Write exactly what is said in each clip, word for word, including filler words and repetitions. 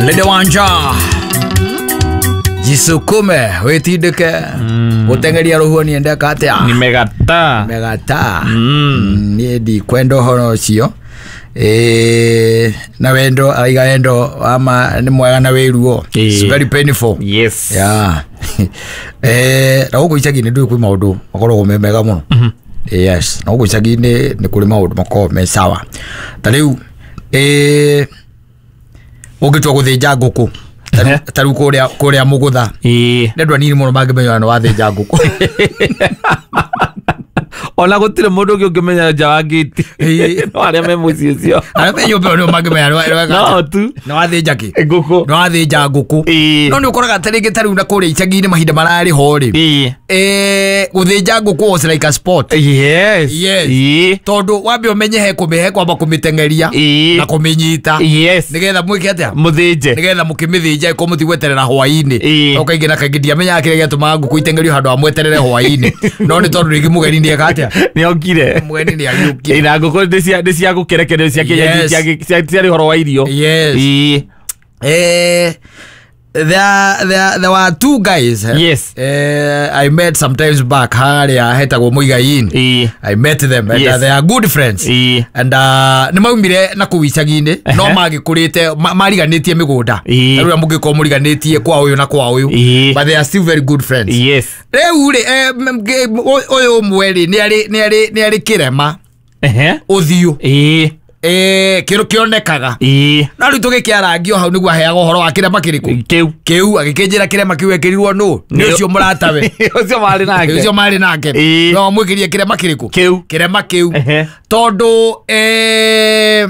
Lede wanja jisukume wetideke mm. Utengeria ruhuo ni endeka atia nimegata megata mm. Ni di kwendo hono cio eh na wendo aiga endo ama ni mwega na wiruo e. It's very painful. Yes. Yeah. eh na uko icagi ni ndu kwi maundu makorwo me mega muno. Mhm. Yes, na uko icagi ni ni kuri maundu makorwo me sawa. Ta riu eh ugitwa guthinja nguku taru kuria kuria mugutha eh ndwa nini muno mangimenya no wathinja nguku ona gutire mundu ungi ungimenya jawagiti no aria me muciĩ cio aria me nyumba no mangimenya no tu no wathinja ki nguku no wathinja nguku no ni ukoraga taringi taru na kuria icagi-ini mahinda marari hori eh eh guthinja nguku was like a sport. Yes. Yes. Eh tondu wambe umenye he kumihe kwamba kumitengeria na kuminyita yes nigetha mwike atia muthinje nigetha mukimithinja ko muti gweterera hwaini ukaingi na kaingi ndiamenya kire gituma nguku itengerio handu amweterere hwaini no ni tondu rigi mugeni ndi ekatia ni okire mugeni ndi ariukire ina nguku ndisia ndisia gukerekererio cia kinya cia cia horo wa irio. Yes. eh eh there there there were two guys. Yes. uh, I met sometimes back haria hetagwo Muigaini. eh I met them and yes. uh, they are good friends. eh And uh, ni maumire na kuwicagi-ini no magikurite mariganitie migunda riu mugiko muriganitie kwa uyu na kwa uyu but they are still very good friends. Yes. Riu ri uyu mweri ni ari ni ari ni ari kirema ehe uthiu eh eh kiro kionekaga eh na riu tugikiarangio hau niguo aheaga uhoro wa kirema kiriku kiu kiu agikinjira kirema kiu ekirirwo no ni ucio muratawe ucio mari nake ucio mari nake no mwikirie kirema kiriku kiu kirema kiu tondu eh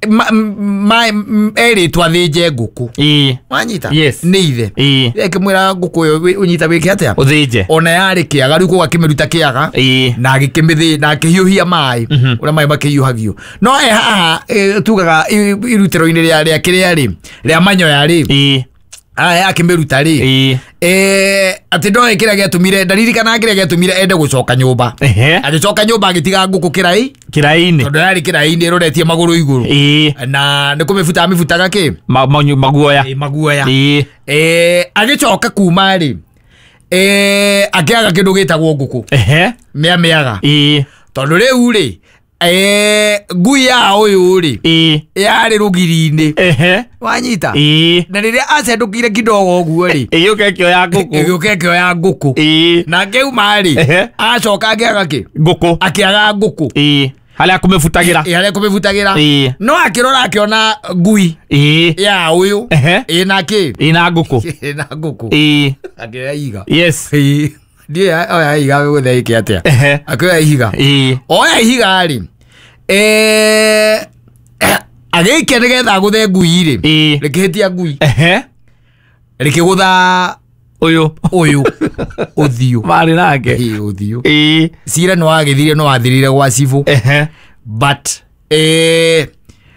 ma eri twathinje nguku eh wanyita yes ni ithe eh kimwira nguku unyita wiki atia uthinje ona yari kiaga riu gakimiruta kiaga na agikimithi na akihiuhia mai ura mai makihiuhagio no e haha tugaga irutero-ini ria ria kiria ri ria manyoya ri eh aya akimiruta ri eh eh ati ndo ekira getumire dalili kana kira getumire ende gucoka nyumba ehe agicoka nyumba agitiga nguku kirai kirai-ini tondu yari kirai-ini roretie maguru iguru eh na ni kumifuta mifutaga ki maguoya eh maguoya eh eh agicoka kuma ri eh akiaga kindu gitagwo nguku ehe mea meaga eh tondu riu ri eh ngui ya uyu ri eh yari rugiri-ini ehe wanyita eh na riria acendukire kidogo guo ri iyuke kio ya nguku iyuke kio ya nguku eh na ngeuma ri acoka akiaga ki nguku akiaga nguku eh halia kumifutagira eh halia kumifutagira eh no akirora akiona ngui eh ya uyu eh na ki ina nguku na nguku eh akira iga yes eh dia oya iga guthe iki atia akira iga eh oya iga ri eh agike nigetha guthe ngui ri eh rikihitia ngui ehe rikigutha uyu uyu uthiu mari nake eh uthiu eh cira no agithire no athirire gwa cibu ehe but eh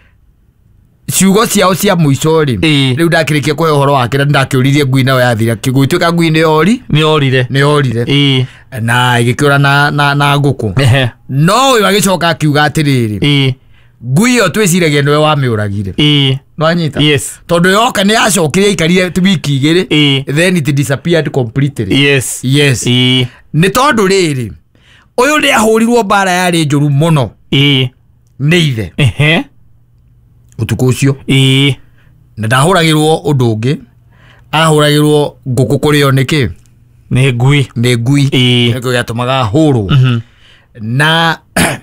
ciugo ciao cia muico ri riu ndakirikia kuhe uhoro wake ndakiuririe ngui nayo yathira kiguituika ngui ni yori ni orire ni yorire eh na igikiura na na na nguku ehe no uyu agicoka akiuga atiriri eh ngui yo twiciragia niwe wamiuragire eh no anyita yes tondu yoka ni acokire ikarire wiki igiri eh then it disappeared completely. yes yes eh ni tondu riri uyu ni ahurirwo bara yari njuru muno eh ni ithe ehe utuku ucio eh na ndahuragirwo undu ungi ahuragirwo nguku kurio niki ni ngui ni ngui eh niko gatumaga huru na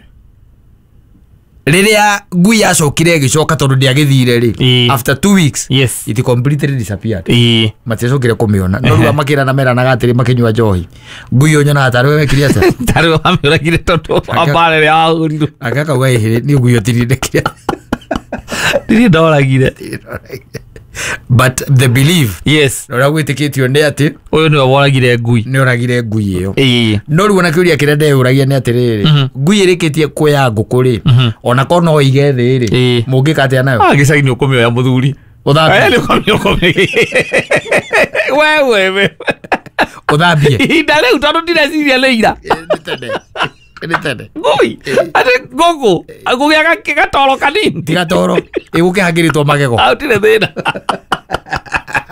riria ngui acokire gicoka tondu ndiagithire ri after two weeks yes it completely disappeared eh matiacokire kumiona no riu makira na mera na gatiri makinywa njohi ngui unyona atari wekire ata tari wamiuragire tondu ambare ria ahundu akaka wehe ni ngui otirinde kia ndiri ndoragire but the belief yes no ragwitikitio ni ati uyu ni woragire ngui ni oragire ngui iyo eh no riu na kiuria kire ndeuragia ni atiriri ngui irikitie kuya nguku ri ona ko no ige thi ri mungika atia nayo ah gicagi ni ukumioya muthuri uthambie ni ukumio kumio wewe wewe uthambie inda riu tondu ndireciria leira ni tene ni tene ngui ati nguku ngugi agatoro kanini tiga toro igukihangiritwo magego au tire thina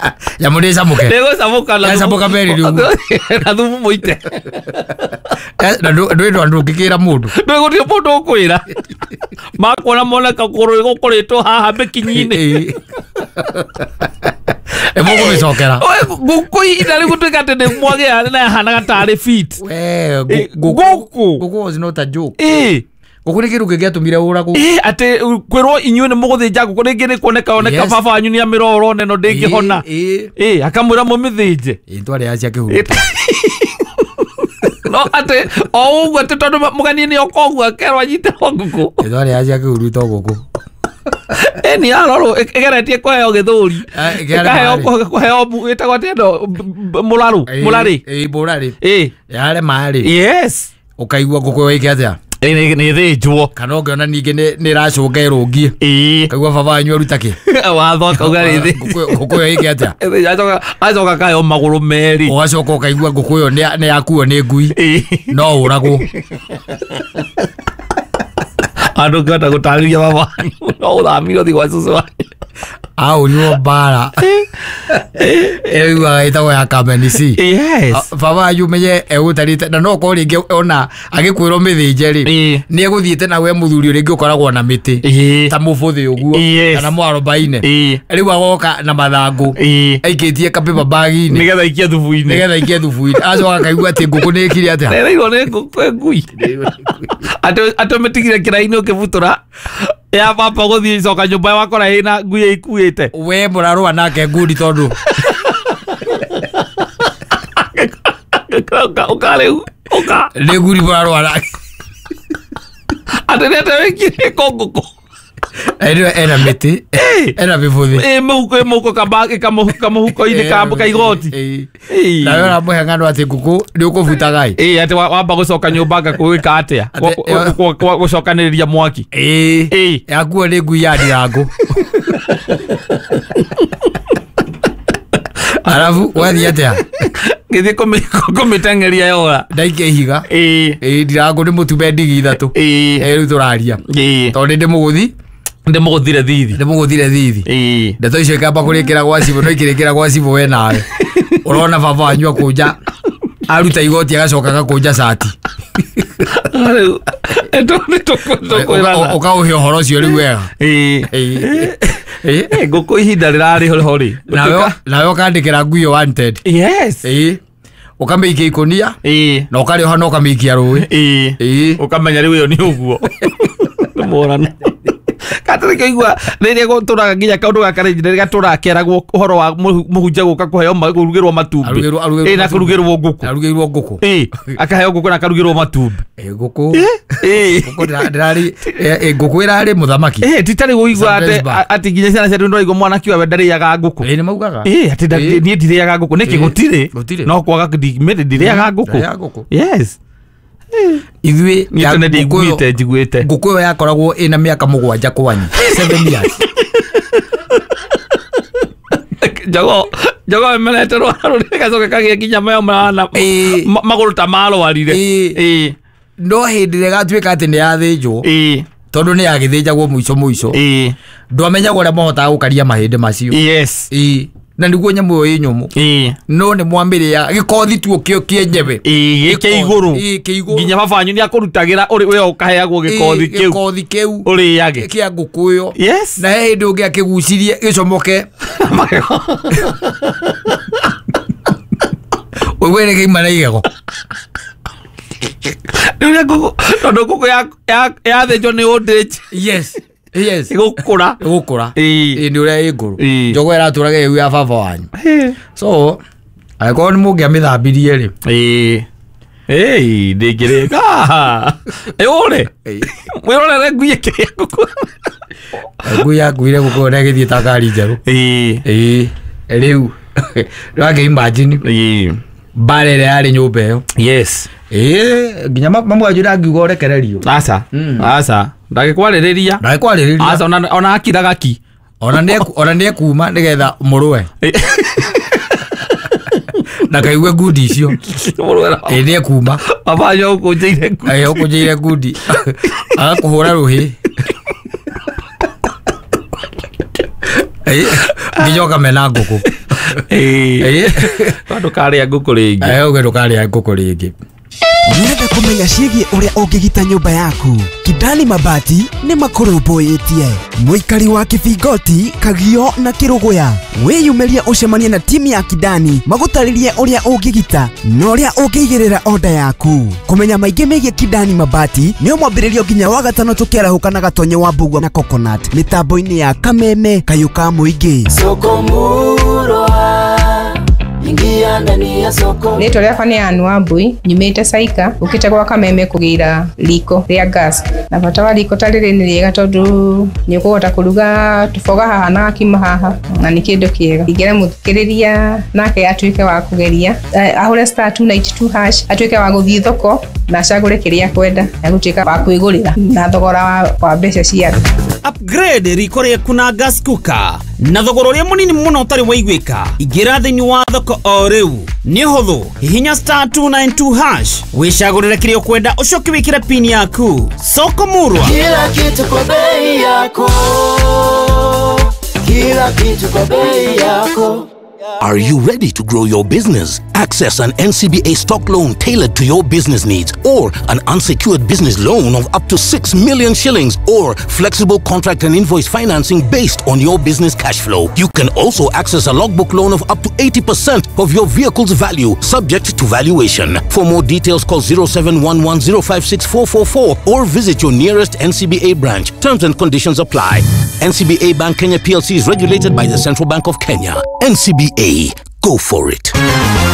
ya munde samuke lego samuka la samuka beri ru na thumu muite na ndo ndo ndo kikira mundu ndo gutio mundu kwira makona mona kakoro igukoretwo haha bekinyine e mugo bicokera guku ida ri gutwika ati ni mwage na hana gatari fit we guku guku was not a joke eh guku ni kiru giatumire uragu eh ate kwirwo inyuĩ nĩ mũgũthĩnja ngũkũ rĩngĩ nĩ kuoneka oneka baba wanyu nĩ amiroro neno ndĩngĩhona eh akamwĩra mũmĩthĩnje ntware yacia kĩhuru no ate o ũguo ati tondũ mũgeni nĩ okoguo akerwo anyite ngũkũ ntware yacia kĩhuru to gũkũ eh ni aroro igeretie kũheo gĩthũri kaheo kũheo ĩtagwo atendo mũlaru mũlari eh mũlari eh yare maarĩ yes ukaigua ngũkũ wake atia ni ni thĩnjwo kana ũngĩona ningĩ nĩ ĩracũnga ĩrũngie ĩĩ kaigua baba wanyu aruta kĩ watho akauga nĩ thĩ ngũkũ ĩyo ĩke atia acoka acoka kaheo magũrũ merĩ ũgacoka ũkaigua ngũkũ ĩyo nĩ yakuo nĩ ngui no ũragwo andũ ngĩhota gũtarĩria baba wanyu no ũthamire ũthiĩ gwa cũcũ wanyu aũriwo mbara ĩyo ĩtagwo ya Kamenisi baba wanyu menye egũtarĩte na no korwo rĩngĩ ona agĩkwĩrwo mĩthĩnje rĩ nĩ egũthiĩte nawe mũthuri rĩngĩ ũkoragwo na mĩtĩ ta mũbũthĩ ũguo kana mwarobaine rĩu agoka na mathangũ aikĩtie kapepa bag-inĩ nĩgetha ikie thubu-inĩ nĩgetha ikie thubu-inĩ acoka akaigua atĩ ngũkũ nĩ ĩkire atĩa nĩrĩirwo nĩ ngũkũ ngui atĩ ũmĩtigire kĩraĩ-inĩ ũkĩbutura ya baba gũthiĩ icoka nyũmba wakora ĩna ngui ĩkuĩte we mũrarũa nake ngundi tondũ ũka rĩu ũka nĩ nguri mũrarũa nake atĩ nĩate wĩkire ko ngũkũ ena mĩtĩ ena mĩbũthĩ mũhuko mũhuko kamũhuko-inĩ ka igoti nawe ũramũhe ng'ano atĩ ngũkũ nĩ ũkũbutaga ĩ atĩ wamba gũcoka nyũmba ngagwĩka atĩa gũcokanĩrĩria mwaki ĩ yakuo nĩ ngui ya ndirangũ arabu wathiĩ atĩa ngĩthiĩ kũmĩteng'eria yora ndaikia ihiga ĩ ndirangũ nĩ mũtume ndigi ithatũ rĩu tũraria tondũ ndĩ mũgũthi ndĩ mũgũthire thithi ndĩ mũgũthire thithi ndeto icio ikamba kũrĩkĩra gwa cibũ no ikĩrĩkĩra gwa cibũ we nawe ũrona baba wanyu akũnja aruta igoti agacoka agakũnja cati ũkaũhe ũhoro ũcio rĩu wega ngũkũ ihinda rĩrarĩ ho rĩ nawe ũkandĩkĩra ngui wanted ũkamĩikia ikonia na ũkarĩoha na ũkamĩikia rũĩ ũkamenya rĩu ĩyo nĩ ũguo mũrano katarĩ kĩigua rĩrĩa gũtũraga nginya kaũndũ gaka rĩngĩ gatũraga keragwo ũhoro wa mũhunjia gũka kũheo kũrugĩrwo matumbĩ na kũrugĩrwo ngũkũ arugĩrwo ngũkũ akaheo ngũkũ na akarugĩrwo matumbĩ ngũkũ ndĩrarĩ ngũkũ ĩrarĩ mũthamaki ti tarĩ gũigua atĩ nginya ciana ciatũ ndĩraigua mwana akiuga we ndarĩaga ngũkũ nĩ maugaga atĩ niĩ ndirĩaga ngũkũ nĩkĩ gũtirĩ no kwaga ndirĩaga ngũkũ yes ithuĩ nĩndĩiguĩte njiguĩte ngũkũ ĩyo yakoragwo ĩna mĩaka mũgwanja kwanyu seven years jogo jogo emenete rwaro rĩgacoka kagĩa nginya mayo mahana magũrũ ta marwarire no hĩndĩ ĩrĩa gatuĩka atĩ nĩ yathĩnjwo tondũ nĩ yagĩthĩnjagwo mũico mũico ndwamenyaga ũrĩa mahotaga gũkaria mahĩndĩ macio na nĩguo nyamũ ĩyo ĩ nyũmũ no nĩ mwamĩrĩaga gĩkothi tuo kĩenjebe kĩ igũrũ nginya baba wanyu nĩ akũrutagĩra we ũkaheagwo gĩkothi kĩu gĩkothi kĩu ũrĩage kĩa ngũkũ ĩyo na he hĩndĩ ũngĩ akĩgucirie gĩcomoke we nĩ kĩima na igego tondũ ngũkũ yathĩnjwo nĩ old age yes yes igũkũra igũkũra ĩ nĩ ũrĩa ĩ ngũrũ njogo ĩratũraga ĩu ya baba wanyu so angĩkorwo nĩ mũngĩamĩthambirie rĩ ĩĩ ndĩngĩrĩka ũre mwĩrorere ngui ĩkĩrĩa ngũkũ ngui yakuire ngũkũ na ĩgĩthiĩ ta ngari njerũ ĩ rĩu ndũrakĩ imagine mbara ĩrĩa yarĩ nyũmba ĩyo yes ĩ nginya mamu wanyu ndangiuga ũrekererio aca aca ndagĩkwarĩrĩria ndagĩkwarĩrĩria aca ona akiraga ki ona nĩ ekuma nĩgetha mũrũe na kaigue ngundi icio ĩ nĩ ekuma baba wanyu ũkũnjĩire ngundi ũkũnjĩire ngundi agakũhũra rũhĩ nginya ũkamena ngũkũ Eh. Wando kare nguku ringi. Eh, ugendo kare nguku ringi. Nĩenda kũmenya ciĩgiĩ ũrĩa ũngĩgita nyũmba yaku. Kidani Mabati nĩ makũrũmbũitie. Mũikari wa Kibingoti, Kagio na Kĩrũgũya. Wĩyumĩrie ũcemanie na timu ya Kidani magũtarĩrie ũrĩa ũngĩgita na ũrĩa ũngĩigĩrĩra oda yaku. Kũmenya maingĩ megiĩ Kidani Mabati nĩ mwambĩrĩrio nginya wa gatano tũkĩarahũka na gatonye wa Mbugua na Coconut mĩtambo-inĩ ya Kameme Kayũ ka Mũingĩ. Ingia ndani ya soko. Rĩtwa rĩakwa nĩ Ann Wambui, nyumĩte Saika, ũkĩte gwa Kameme kũgĩra riko rĩa gas. Na bata wa riko ta rĩrĩ nĩ rĩega tondũ nĩ ũkũhota kũruga tuboga haha na gakima haha na nĩ kĩndũ kĩega. Ingĩra mũthikĩrĩria nake atuĩke wa kũgeria, ahũre star two ninety two hash, atuĩke wa gũthiĩ thoko na acagũre kĩrĩa kwenda, agũtuĩka wa kwĩgũrĩra na thogora wa mbeca cia upgrade riko rĩaku na gas cooker na thogora ũrĩa mũnini mũno ũtarĩ waiguĩka. Ingĩra thĩinĩ wa thoko o rĩu. Nĩ hũthũ, hihinya star two nine two hash wĩcagũrĩre kĩrĩa ũkwenda, ũcoke wĩkĩre pin yaku. Soko Murwa, kila kitu kwa bei yako, kila kitu kwa bei yako. Are you ready to grow your business? Access an N C B A stock loan tailored to your business needs, or an unsecured business loan of up to six million shillings, or flexible contract and invoice financing based on your business cash flow. You can also access a logbook loan of up to eighty percent of your vehicle's value, subject to valuation. For more details, call zero seven one one zero five six four four four or visit your nearest N C B A branch. Terms and conditions apply. N C B A Bank Kenya P L C is regulated by the Central Bank of Kenya. N C B A, go for it.